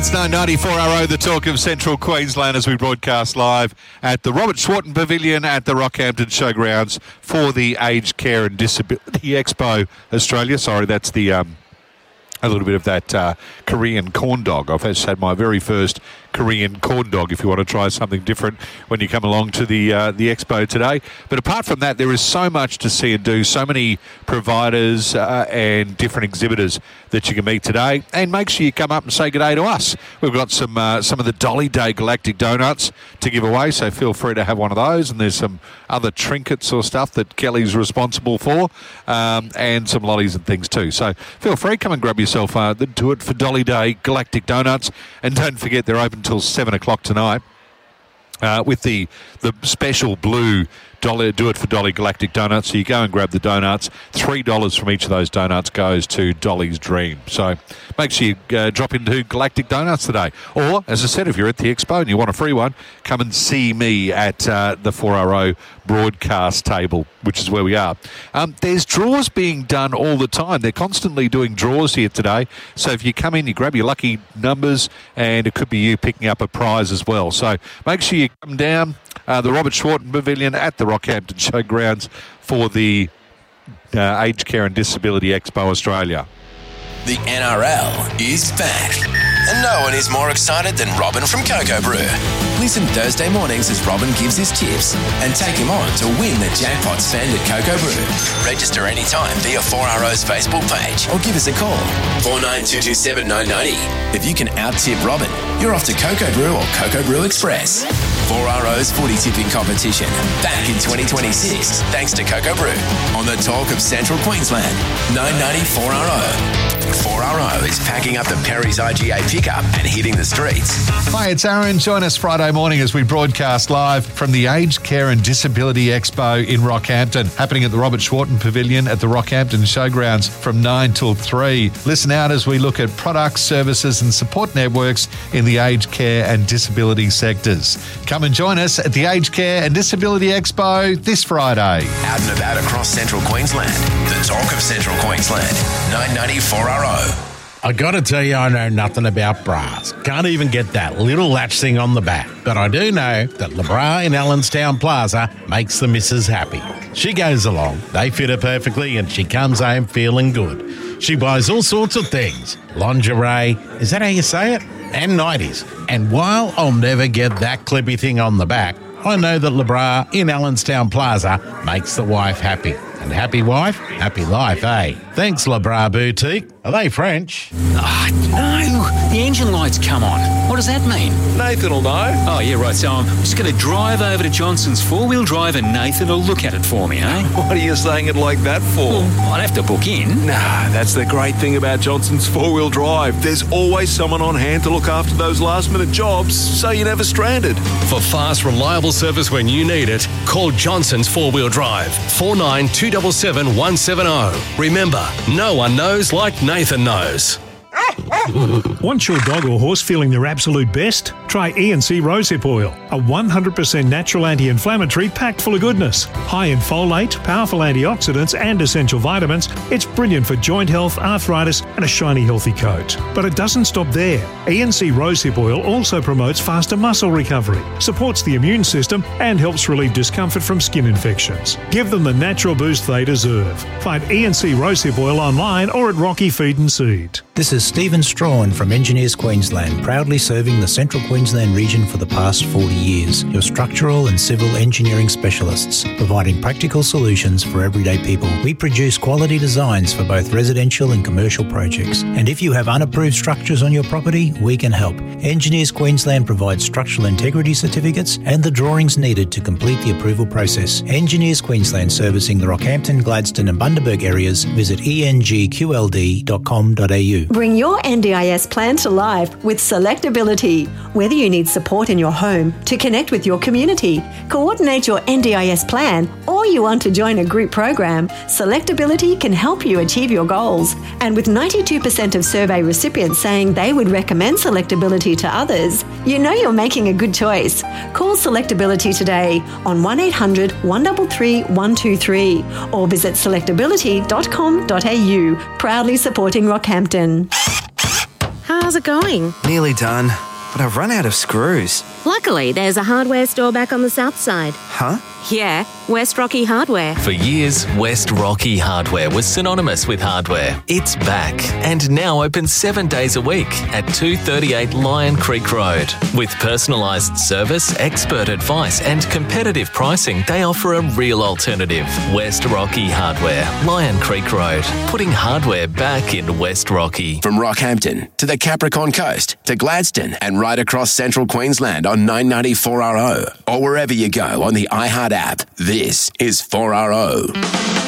It's 994RO, the talk of Central Queensland, as we broadcast live at the Robert Schwarten Pavilion at the Rockhampton Showgrounds for the Aged Care and Disability Expo Australia. Sorry, that's the a little bit of that Korean corn dog. I've just had my very first Korean corn dog, if you want to try something different when you come along to the expo today. But apart from that, there is so much to see and do, so many providers and different exhibitors that you can meet today. And make sure you come up and say good day to us. We've got some of the Dolly Day Galactic Donuts to give away, so feel free to have one of those. And there's some other trinkets or stuff that Kelly's responsible for, and some lollies and things too. So feel free, come and grab yourself the Do It for Dolly Day Galactic Donuts. And don't forget, they're open until 7 o'clock tonight with the special blue Do It for Dolly Galactic Donuts. So you go and grab the donuts. $3 from each of those donuts goes to Dolly's Dream. So make sure you drop into Galactic Donuts today. Or, as I said, if you're at the expo and you want a free one, come and see me at the 4RO broadcast table, which is where we are. There's draws being done all the time. They're constantly doing draws here today. So if you come in, you grab your lucky numbers, and it could be you picking up a prize as well. So make sure you come down the Robert Schwarten Pavilion at the Rockhampton Showgrounds for the Aged Care and Disability Expo Australia. The NRL is back, and no one is more excited than Robin from Coco Brew. Listen Thursday mornings as Robin gives his tips and take him on to win the Jackpot Spend at Coco Brew. Register anytime via 4RO's Facebook page or give us a call, 49227990. If you can out-tip Robin, you're off to Coco Brew or Coco Brew Express. 4RO's footy tipping competition back in 2026 thanks to Coco Brew on the talk of Central Queensland, 990 4RO. 4RO is packing up the Perry's IGA pickup and hitting the streets. Hi, it's Aaron. Join us Friday morning as we broadcast live from the Aged Care and Disability Expo in Rockhampton, happening at the Robert Schwarten Pavilion at the Rockhampton Showgrounds from 9 till 3. Listen out as we look at products, services and support networks in the aged care and disability sectors. Come and join us at the Aged Care and Disability Expo this Friday. Out and about across Central Queensland, the talk of Central Queensland, 990 4RO. I got to tell you, I know nothing about bras. Can't even get that little latch thing on the back. But I do know that LeBra in Allenstown Plaza makes the missus happy. She goes along, they fit her perfectly, and she comes home feeling good. She buys all sorts of things. Lingerie, is that how you say it? And nighties. And while I'll never get that clippy thing on the back, I know that LeBra in Allenstown Plaza makes the wife happy. And happy wife, happy life, eh? Thanks, LeBra Boutique. Are they French? No. The engine light's come on. What does that mean? Nathan will know. Oh, yeah, right. So I'm just going to drive over to Johnson's four-wheel drive and Nathan will look at it for me, eh? What are you saying it like that for? Well, I'd have to book in. Nah, that's the great thing about Johnson's four-wheel drive. There's always someone on hand to look after those last-minute jobs, so you're never stranded. For fast, reliable service when you need it, call Johnson's four-wheel drive, 4927 170. Remember, no one knows like Nathan knows. Want your dog or horse feeling their absolute best? Try E&C Rosehip Oil, a 100% natural anti-inflammatory packed full of goodness. High in folate, powerful antioxidants and essential vitamins, it's brilliant for joint health, arthritis and a shiny healthy coat. But it doesn't stop there. E&C Rosehip Oil also promotes faster muscle recovery, supports the immune system and helps relieve discomfort from skin infections. Give them the natural boost they deserve. Find E&C Rosehip Oil online or at Rocky Feed and Seed. This is Stephen Strawn from Engineers Queensland, proudly serving the Central Queensland region for the past 40 years. Your structural and civil engineering specialists, providing practical solutions for everyday people. We produce quality designs for both residential and commercial projects. And if you have unapproved structures on your property, we can help. Engineers Queensland provides structural integrity certificates and the drawings needed to complete the approval process. Engineers Queensland, servicing the Rockhampton, Gladstone and Bundaberg areas. Visit engqld.com.au. Bring your NDIS plan to life with Selectability. Whether you need support in your home, to connect with your community, coordinate your NDIS plan, or you want to join a group program, Selectability can help you achieve your goals. And with 92% of survey recipients saying they would recommend Selectability to others, you know you're making a good choice. Call Selectability today on 1800 133 123 or visit selectability.com.au. Proudly supporting Rockhampton. How's it going? Nearly done, but I've run out of screws. Luckily, there's a hardware store back on the south side. Huh? Yeah, West Rocky Hardware. For years, West Rocky Hardware was synonymous with hardware. It's back and now open 7 days a week at 238 Lion Creek Road. With personalised service, expert advice and competitive pricing, they offer a real alternative. West Rocky Hardware, Lion Creek Road, putting hardware back in West Rocky. From Rockhampton to the Capricorn Coast to Gladstone and right across central Queensland on 994RO or wherever you go on the iHeart app. This is 4RO.